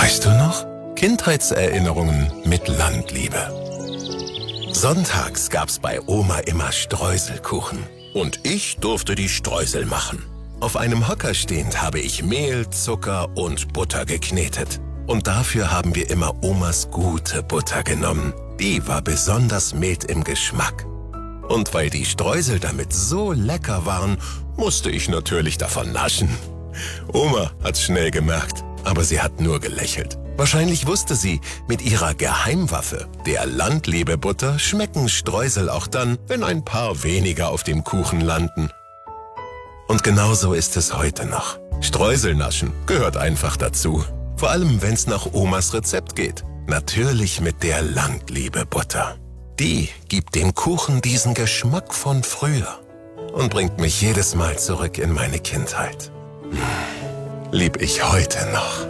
Weißt du noch? Kindheitserinnerungen mit Landliebe. Sonntags gab's bei Oma immer Streuselkuchen. Und ich durfte die Streusel machen. Auf einem Hocker stehend habe ich Mehl, Zucker und Butter geknetet. Und dafür haben wir immer Omas gute Butter genommen. Die war besonders mild im Geschmack. Und weil die Streusel damit so lecker waren, musste ich natürlich davon naschen. Oma hat's schnell gemerkt, aber sie hat nur gelächelt. Wahrscheinlich wusste sie, mit ihrer Geheimwaffe, der Landliebe-Butter, schmecken Streusel auch dann, wenn ein paar weniger auf dem Kuchen landen. Und genauso ist es heute noch. Streuselnaschen gehört einfach dazu. Vor allem, wenn's nach Omas Rezept geht. Natürlich mit der Landliebe-Butter. Die gibt dem Kuchen diesen Geschmack von früher und bringt mich jedes Mal zurück in meine Kindheit. Lieb ich heute noch.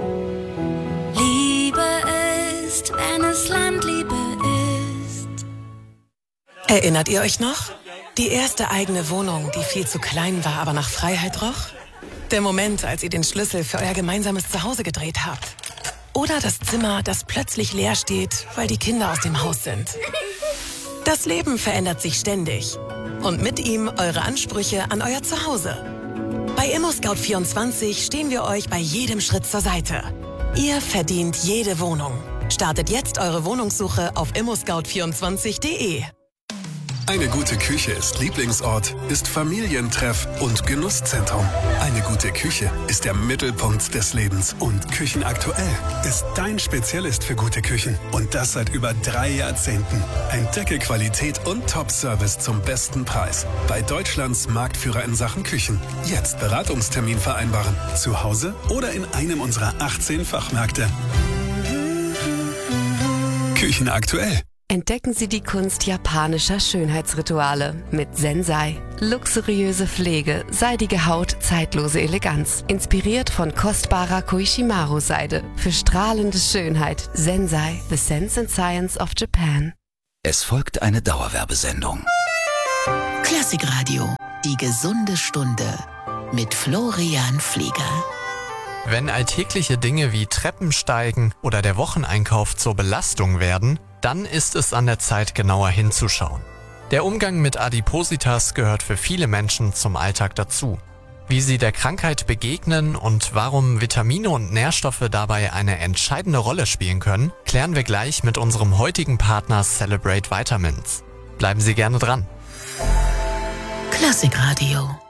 Liebe ist, wenn es Landliebe ist. Erinnert ihr euch noch? Die erste eigene Wohnung, die viel zu klein war, aber nach Freiheit roch? Der Moment, als ihr den Schlüssel für euer gemeinsames Zuhause gedreht habt. Oder das Zimmer, das plötzlich leer steht, weil die Kinder aus dem Haus sind. Das Leben verändert sich ständig. Und mit ihm eure Ansprüche an euer Zuhause. Bei ImmoScout24 stehen wir euch bei jedem Schritt zur Seite. Ihr verdient jede Wohnung. Startet jetzt eure Wohnungssuche auf immoscout24.de. Eine gute Küche ist Lieblingsort, ist Familientreff und Genusszentrum. Eine gute Küche ist der Mittelpunkt des Lebens und Küchenaktuell ist dein Spezialist für gute Küchen. Und das seit über 3 Jahrzehnten. Entdecke Qualität und Top-Service zum besten Preis. Bei Deutschlands Marktführer in Sachen Küchen. Jetzt Beratungstermin vereinbaren. Zu Hause oder in einem unserer 18 Fachmärkte. Küchenaktuell. Entdecken Sie die Kunst japanischer Schönheitsrituale mit Sensai. Luxuriöse Pflege, seidige Haut, zeitlose Eleganz. Inspiriert von kostbarer Koishimaru-Seide. Für strahlende Schönheit. Sensai, the sense and science of Japan. Es folgt eine Dauerwerbesendung. Klassikradio, die gesunde Stunde mit Florian Flieger. Wenn alltägliche Dinge wie Treppensteigen oder der Wocheneinkauf zur Belastung werden, dann ist es an der Zeit, genauer hinzuschauen. Der Umgang mit Adipositas gehört für viele Menschen zum Alltag dazu. Wie sie der Krankheit begegnen und warum Vitamine und Nährstoffe dabei eine entscheidende Rolle spielen können, klären wir gleich mit unserem heutigen Partner Celebrate Vitamins. Bleiben Sie gerne dran. Klassikradio.